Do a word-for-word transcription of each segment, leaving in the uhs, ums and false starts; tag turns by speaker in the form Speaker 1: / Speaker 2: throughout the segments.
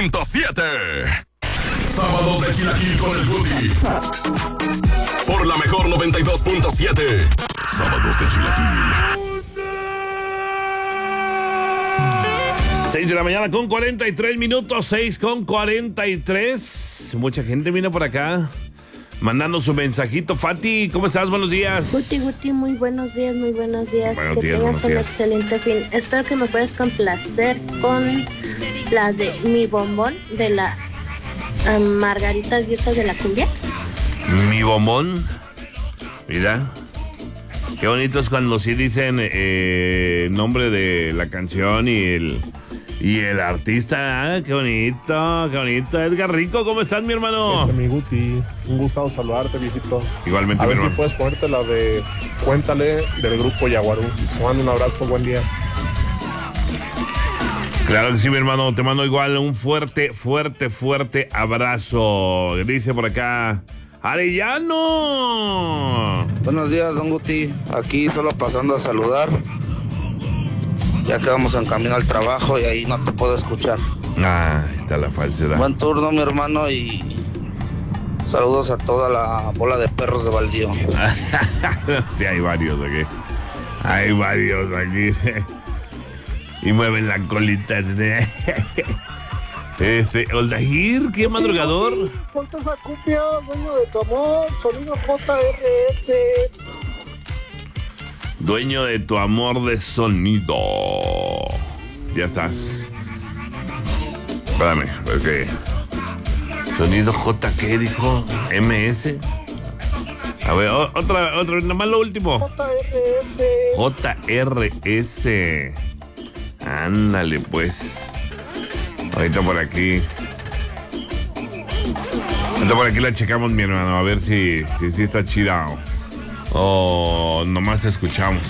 Speaker 1: punto siete. Sábados de Chilaquil con el Guti. Por la mejor noventa y dos punto siete. Sábados de Chilaquil.
Speaker 2: seis de la mañana con cuarenta y tres minutos, seis con cuarenta y tres. Mucha gente viene por acá mandando su mensajito. Fati, ¿cómo estás? Buenos días.
Speaker 3: Guti, Guti, muy buenos días, muy buenos días.
Speaker 2: Buenos
Speaker 3: que
Speaker 2: días,
Speaker 3: tengas
Speaker 2: buenos
Speaker 3: un
Speaker 2: días.
Speaker 3: excelente fin. Espero que me puedas complacer con la de Mi Bombón, de la um, Margarita Diosa de la Cumbia.
Speaker 2: Mi bombón. Mira. Qué bonito es cuando sí dicen eh, el nombre de la canción y el y el artista. Ah, qué bonito, qué bonito. Edgar Rico, ¿cómo estás, mi hermano?
Speaker 4: Es mi Guti, un gustado saludarte, viejito.
Speaker 2: Igualmente,
Speaker 4: A
Speaker 2: mi
Speaker 4: ver si
Speaker 2: hermano.
Speaker 4: puedes ponerte la de Cuéntale del grupo Yaguarú. Te mando un abrazo, buen día.
Speaker 2: Claro que sí, mi hermano. Te mando igual un fuerte, fuerte, fuerte abrazo. Dice por acá, Arellano.
Speaker 5: Buenos días, don Guti. Aquí solo pasando a saludar. Ya que vamos en camino al trabajo y ahí no te puedo escuchar.
Speaker 2: Ah, ahí está la falsedad.
Speaker 5: Buen turno, mi hermano, y saludos a toda la bola de perros de Baldío.
Speaker 2: Sí, hay varios aquí. Hay varios aquí. Y mueven la colita. Este, Oldahir, qué madrugador.
Speaker 6: Ponte esa cumbia, dueño de tu amor, sonido J R S.
Speaker 2: Dueño de tu amor de sonido. Ya estás. Espérame, porque. Sonido J, ¿qué dijo? M S. A ver, o- otra, otra, nada más lo último.
Speaker 6: J R S.
Speaker 2: J R S. Ándale, pues. Ahorita por aquí. Ahorita por aquí la checamos, mi hermano, a ver si, si, si está chida o, o nomás te escuchamos.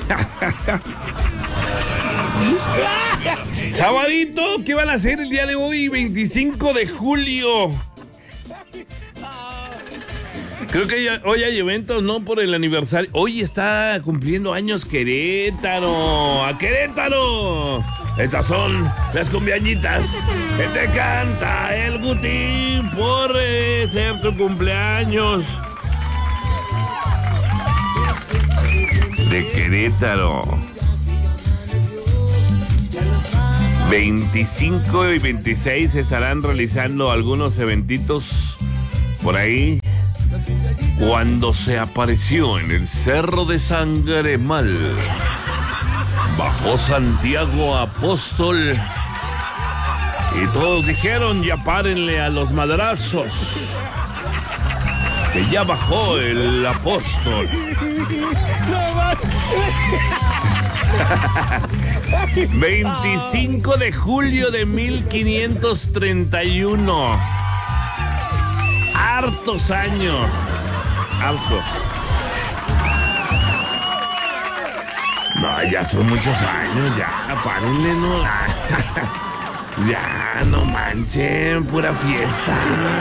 Speaker 2: Sabadito, ¿qué van a hacer el día de hoy, veinticinco de julio? Creo que ya- hoy hay eventos, ¿no? Por el aniversario. Hoy está cumpliendo años Querétaro. ¡A Querétaro! Estas son las cumbiañitas que te canta el Guti por eh, ser tu cumpleaños. De Querétaro. veinticinco y veintiséis se estarán realizando algunos eventitos por ahí. Cuando se apareció en el Cerro de Sangremal, bajó Santiago Apóstol y todos dijeron: ya párenle a los madrazos, que ya bajó el apóstol. veinticinco de julio de mil quinientos treinta y uno. Hartos años. Hartos. No, ya son muchos años, ya, párenle, no. Ya, no manchen, pura fiesta.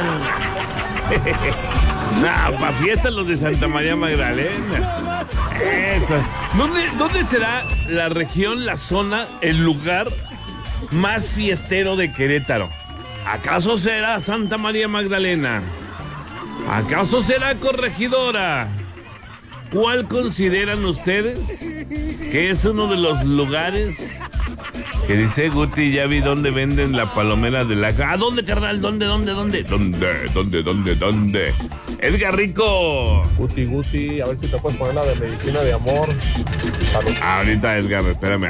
Speaker 2: No, pa' fiesta los de Santa María Magdalena. Eso. ¿Dónde, ¿Dónde será la región, la zona, el lugar más fiestero de Querétaro? ¿Acaso será Santa María Magdalena? ¿Acaso será Corregidora? ¿Cuál consideran ustedes que es uno de los lugares que dice Guti? Ya vi dónde venden la palomera de la... ¿A dónde, carnal? ¿Dónde, dónde, dónde? ¿Dónde, dónde, dónde, dónde? Edgar Rico.
Speaker 4: Guti, Guti, a ver si te puedes poner la de medicina de amor. Salud.
Speaker 2: Ahorita, Edgar, espérame.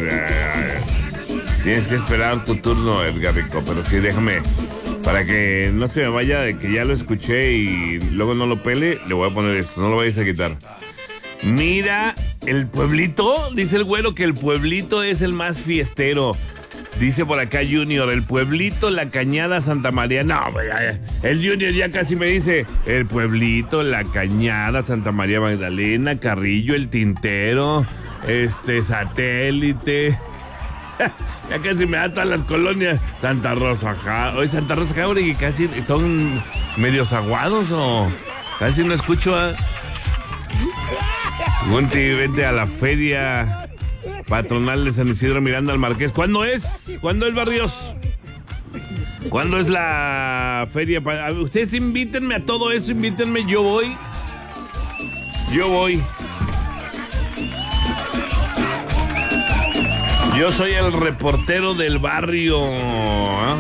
Speaker 2: Tienes que esperar tu turno, Edgar Rico, pero sí, déjame... Para que no se me vaya de que ya lo escuché y luego no lo pele, le voy a poner esto, no lo vayas a quitar. Mira, el pueblito, dice el güero que el pueblito es el más fiestero. Dice por acá Junior, el pueblito, la Cañada, Santa María. No, el Junior ya casi me dice, el pueblito, la Cañada, Santa María Magdalena, Carrillo, el Tintero, este, Satélite... Ya casi me da todas las colonias. Santa Rosa, ja, hoy Santa Rosa Jauregui casi son medios aguados o casi no escucho a Gunti. Vente a la feria patronal de San Isidro Miranda al Marqués. ¿Cuándo es? ¿Cuándo es, Barrios? ¿Cuándo es la feria? Pa- Ustedes invítenme a todo eso, invítenme, yo voy. Yo voy. Yo soy el reportero del barrio. ¿eh?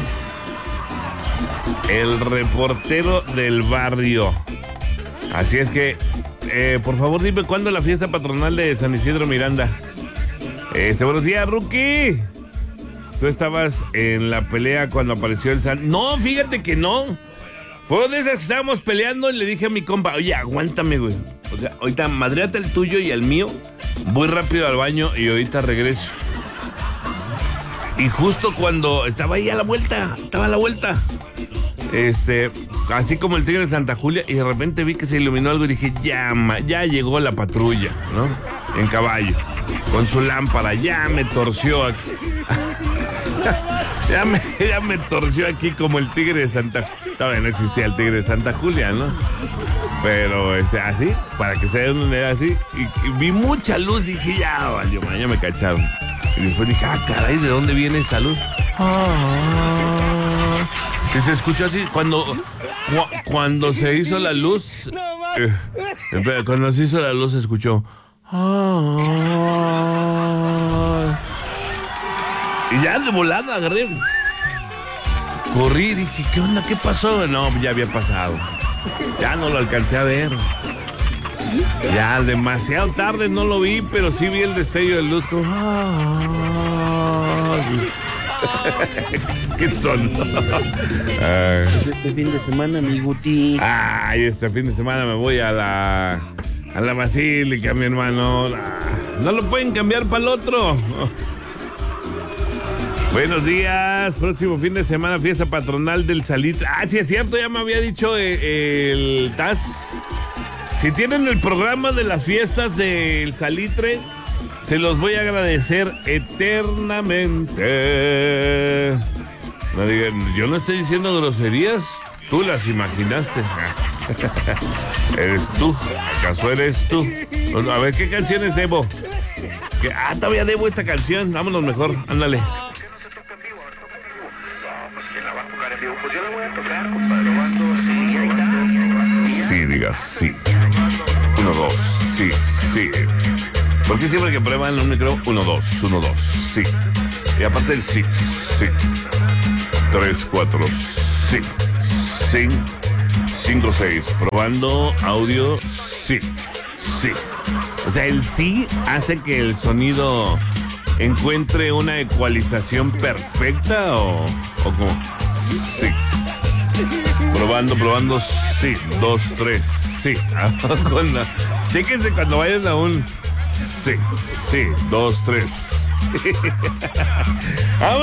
Speaker 2: El reportero del barrio. Así es que, eh, por favor, dime cuándo es la fiesta patronal de San Isidro Miranda. Este, buenos días, Rookie. Tú estabas en la pelea cuando apareció el San... No, fíjate que no. Fue de esas que estábamos peleando y le dije a mi compa, oye, aguántame, güey. O sea, ahorita madréate el tuyo y el mío. Voy rápido al baño y ahorita regreso. Y justo cuando estaba ahí a la vuelta, estaba a la vuelta. Este, así como el tigre de Santa Julia, y de repente vi que se iluminó algo y dije, ya, ma, ya llegó la patrulla, ¿no? En caballo, con su lámpara, ya me torció aquí. ya, me, ya me torció aquí como el tigre de Santa Julia. Todavía no existía el tigre de Santa Julia, ¿no? Pero, este, así, para que se den una idea así. Y, y vi mucha luz y dije, ya, valió, ma, ya me cacharon. Y después dije, ah, caray, ¿de dónde viene esa luz? Ah. Y se escuchó así, cuando, cu- cuando se hizo la luz, eh, espera, cuando se hizo la luz se escuchó. Ah. Y ya de volada agarré. Corrí y dije, ¿qué onda? ¿Qué pasó? No, ya había pasado. Ya no lo alcancé a ver. Ya demasiado tarde no lo vi, pero sí vi el destello de luz. Como... ¿Qué son? Ay.
Speaker 7: Este fin de semana, mi Guti.
Speaker 2: Ay, este fin de semana me voy a la a la basílica, mi hermano. No lo pueden cambiar para el otro. Buenos días, próximo fin de semana, fiesta patronal del Salitre. Ah, sí es cierto, ya me había dicho eh, el T A S. Si tienen el programa de las fiestas del Salitre, se los voy a agradecer eternamente. No digan, yo no estoy diciendo groserías, tú las imaginaste. Eres tú, ¿acaso eres tú? A ver, ¿qué canciones debo? ¿Qué? Ah, todavía debo esta canción, vámonos mejor, ándale. Sí, digas sí. Uno, dos, sí, sí. Porque siempre que prueban un micro, uno, dos, uno, dos, sí. Y aparte el sí, sí. Tres, cuatro, sí. Sí. Cinco, seis. Probando audio, sí. Sí. O sea, el sí hace que el sonido encuentre una ecualización perfecta o, o como sí. Probando, probando, sí. Dos, tres, sí. Con la... Chéquense cuando vayan a un sí, sí, dos, tres.